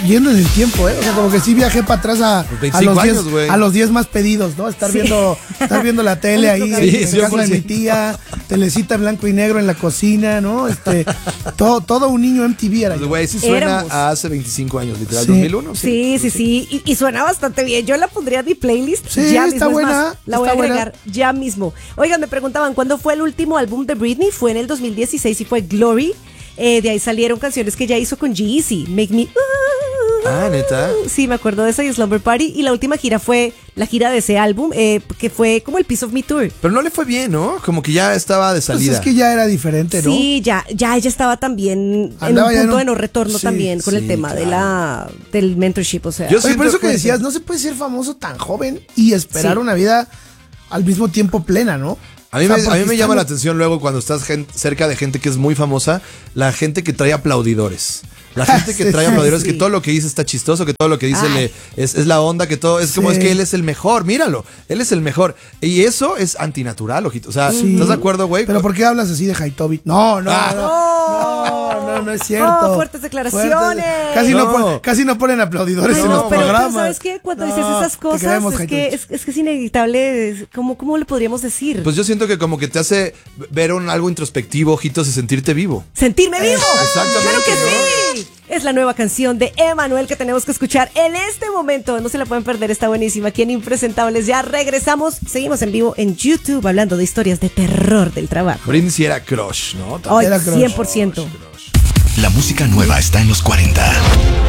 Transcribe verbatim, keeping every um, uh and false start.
yendo en el tiempo, ¿eh? O sea, como que sí viajé para atrás a, a los años, diez, a los diez más pedidos, ¿no? Estar, sí. viendo, estar viendo la tele ahí sí, en sí, casa de mi tía, telecita blanco y negro en la cocina, ¿no? Este, todo, todo un niño M T V era. Pues, güey, sí suena Éramos. a hace veinticinco años, literal, sí. dos mil uno. Sí, sí, sí, sí. Y, y suena bastante bien. Yo la pondría en mi playlist. Sí, ya está mismo. buena. Más, la está voy a agregar buena. ya mismo. Oigan, me preguntaban, ¿cuándo fue el último álbum de Britney? Fue en el dos mil dieciséis y fue Glory. Eh, de ahí salieron canciones que ya hizo con G-Eazy. Make Me... Ah, ¿neta? Sí, me acuerdo de esa y Slumber Party. Y la última gira fue la gira de ese álbum, eh, que fue como el Piece of Me Tour. Pero no le fue bien, ¿no? Como que ya estaba de salida. Pues es que ya era diferente, ¿no? Sí, ya, ya ella estaba también Andaba en un punto no, de no retorno sí, también con sí, el tema claro. de la del mentorship, o sea. Yo Oye, por eso que que decías, no se puede ser famoso tan joven y esperar Sí. una vida al mismo tiempo plena, ¿no? A mí, O sea, me, a mí me porque llama están- la atención luego cuando estás gen- cerca de gente que es muy famosa, la gente que trae aplaudidores. La gente que Sí, trae sí, aplaudidores, sí. que todo lo que dice está chistoso, que todo lo que dice Ay. le, es, es la onda, que todo es como Sí. es que él es el mejor, míralo, él es el mejor. Y eso es antinatural, ojito. O sea, Sí. ¿estás de acuerdo, güey? Pero ¿por qué hablas así de Haitovich? No, no, Ah. no, no, no, no es cierto. Oh, fuertes declaraciones. Fuertes- Casi no, No. pon- casi no ponen aplaudidores Ay, en no, los pero, pero programas. ¿sabes qué? Cuando No, dices esas te cosas, queremos, es, que, Haitovich. es, es que es inevitable. es- ¿Cómo, ¿Cómo le podríamos decir? Pues yo siento que como que te hace ver un algo introspectivo, ojitos, y sentirte vivo. ¡Sentirme vivo! Exactamente, ¡Claro que sí! Es la nueva canción de Emanuel que tenemos que escuchar en este momento. No se la pueden perder, está buenísima. Aquí en Impresentables ya regresamos. Seguimos en vivo en YouTube hablando de historias de terror del trabajo. Britney sí era crush, ¿no? Hoy, Era crush. cien por ciento. La música nueva está en los cuarenta.